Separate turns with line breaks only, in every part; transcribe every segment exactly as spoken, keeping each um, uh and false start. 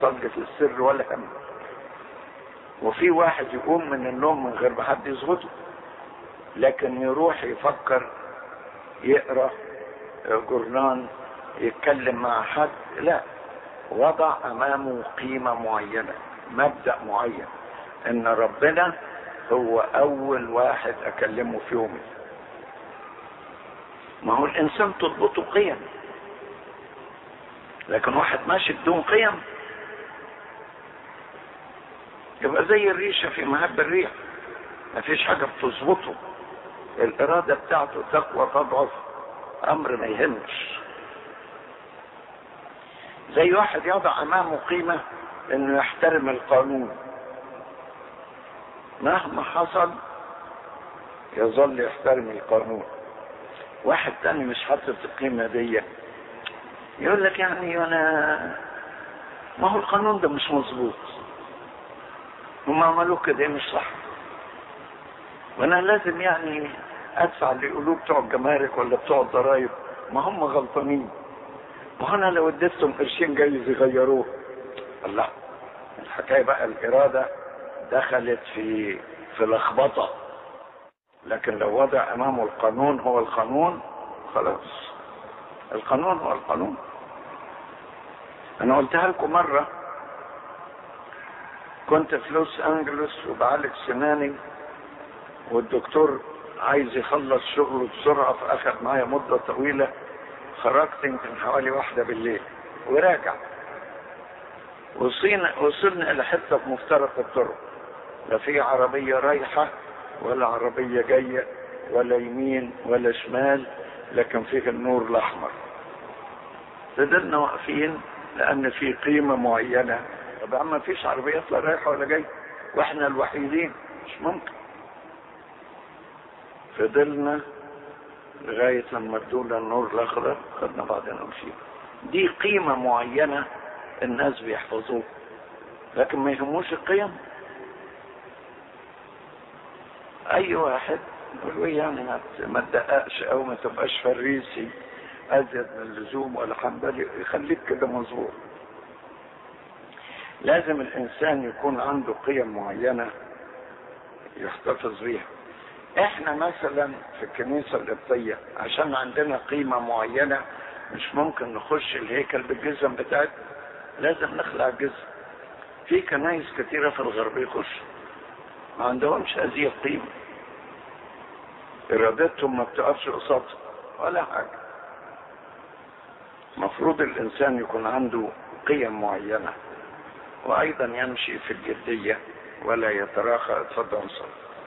صلي في السر ولا هم. وفي واحد يقوم من النوم من غير ما حد يظبطه، لكن يروح يفكر يقرأ جورنان يتكلم مع حد، لا، وضع امامه قيمة معينة، مبدأ معين، ان ربنا هو اول واحد اكلمه في يومي. ما هو الانسان تضبطه قيم، لكن واحد ماشي بدون قيم يبقى زي الريشة في مهب الريح، ما فيش حاجة بتظبطه، الارادة بتاعته تقوى تضعف، امر ما يهمش. زي واحد يضع امامه قيمة انه يحترم القانون، مهما حصل يظل يحترم القانون. واحد تاني مش حاطط القيمة دي، يقول لك يعني انا ما هو القانون ده مش مظبوط، هم عملوه كده مش صح، وانا لازم يعني ادفع اللي يقولوه بتوع الجمارك ولا بتوع الضرايب، ما هم غلطانين، وانا لو اديتهم قرشين جايز يغيروه. الله، الحكايه بقى الاراده دخلت في في لخبطه. لكن لو وضع امامه القانون هو القانون، خلاص القانون هو القانون. انا قلتها لكم مره، كنت في لوس انجلوس وبعالج سناني، والدكتور عايز يخلص شغله بسرعه، فاخد معايا مده طويله، خرجت يمكن حوالي واحده بالليل وراجع، وصلنا وصلنا الى حته في مفترق الطرق، لا في عربيه رايحه ولا عربيه جايه ولا يمين ولا شمال، لكن فيه النور الاحمر. فضلنا واقفين لان في قيمه معينه، طبعا ما فيش عربيات لا رايحه ولا جايه واحنا الوحيدين، مش ممكن. فضلنا لغايه لما ادونا النور الاخضر، خدنا بعضنا ومشينا. دي قيمه معينه الناس بيحفظوها، لكن ما يهموش القيم. اي واحد يقول يعني ما تدققش او ما تبقاش فريسي ازيد من اللزوم ولا حنبلي، يخليك كده مظبوط. لازم الانسان يكون عنده قيم معينه يحتفظ بيها. احنا مثلا في الكنيسه القبطيه عشان عندنا قيمه معينه مش ممكن نخش الهيكل بالجزم بتاعتنا، لازم نخلع الجزم. في كنايس كتيره في الغرب يخش ما عندهمش هذه القيمه، ارادتهم ما بتقفش قصادها ولا حاجه. مفروض الانسان يكون عنده قيم معينه، وايضا يمشي في الجديه ولا يتراخى. اتفضل صلي.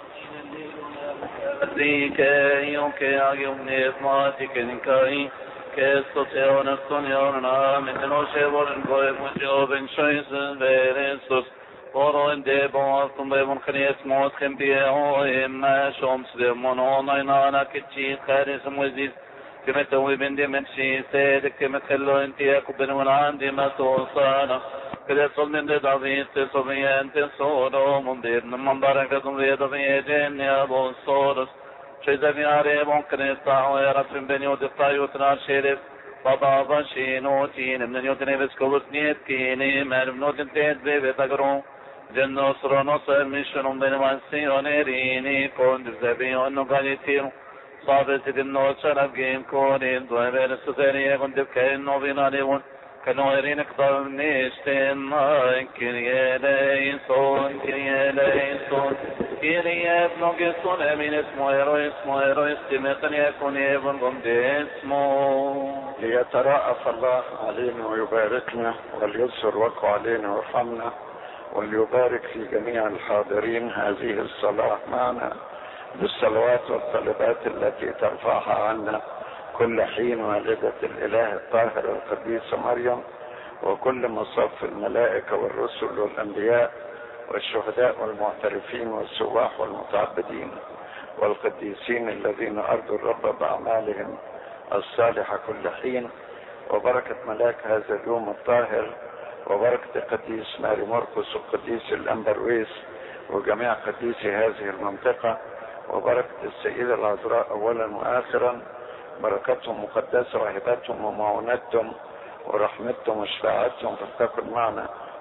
Orende boğazın beymun kıniyet muhkem biyehu imme şoms demonun aynana kitçi kharis muziz كما توي بندي من شي سيدك كما خلو انت يكبر من عندي ما توصانا كده صل من ده ضعيف تصبي انت صورو من دير من بركة ضيد في جن يا ابو الصورس شي زبي عريب ممكن يستعو يا رب من بني ودفاي وتنار شرف بابا شينو تين من يوتني بسكوت نيت كيني مال بنوت انتهت بيبي تقرون جنو سرونو سمشنون بين مانسيونيريني كون زبي انه قال يتيرو صابت النور شرف جيم كونين دوامين السوزانية كنت كأنه بناليون كنويرين اقدر نشتين كيريا ليسون كيريا ليسون كيريا ابن قصون امين اسمه ايرو اسمه ايرو استمقن يكون ابن قمد اسمه.
ليترأف الله علينا ويباركنا وليسر وقع علينا ويرحمنا وليبارك في جميع الحاضرين هذه الصلاة معنا بالصلوات والطلبات التي ترفعها عنا كل حين والدة الإله الطاهر القديسة مريم، وكل مصاف الملائكة والرسل والأنبياء والشهداء والمعترفين والسواح والمتعبدين والقديسين الذين أرضوا الرب بأعمالهم الصالحة كل حين، وبركة ملاك هذا اليوم الطاهر، وبركة قديس ماري مرقس وقديس الأنبرويس وجميع قديسي هذه المنطقة، وبركة السيدة العذراء أولا وآخرا، بركتهم مقدسة وهبتهم ومعونتهم ورحمتهم وشفاعتهم فلتكن معنا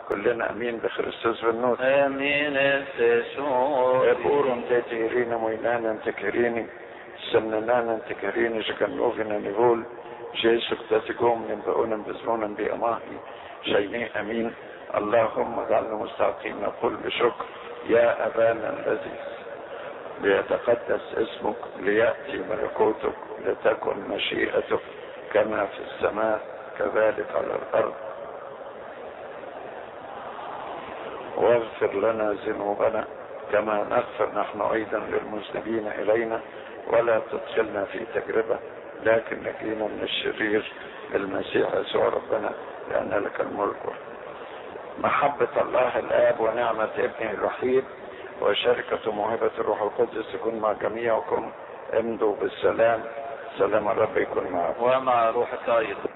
كلنا امين بخريستوس بالنور.
امين استشهد
ابور تتهرين مويلانا تكهريني سننانا تكهريني جكنوفنا نقول جيسو تتقوم نبقونا بزمونا بأماهي شيني امين. اللهم اجعلنا مستحقين نقول بشكر يا ابانا الذي ليتقدس اسمك ليأتي ملكوتك لتكن مشيئتك كما في السماء كذلك على الارض. واغفر لنا ذنوبنا كما نغفر نحن ايضا للمذنبين الينا ولا تدخلنا في تجربة لكن نجينا من الشرير المسيح يسوع ربنا لان لك الملك. محبة الله الاب ونعمة ابنه الوحيد وشركة موهبة الروح القدس تكون مع جميعكم. امضوا بالسلام. سلام الرب يكون معكم
ومع روحك ايضا.